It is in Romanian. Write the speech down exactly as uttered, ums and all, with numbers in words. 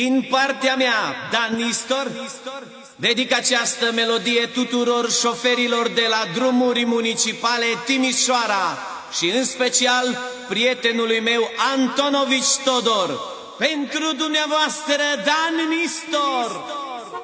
Din partea mea, Dan Nistor, dedic această melodie tuturor șoferilor de la drumuri municipale Timișoara și în special prietenului meu Antonovici Todor. Pentru dumneavoastră, Dan Nistor!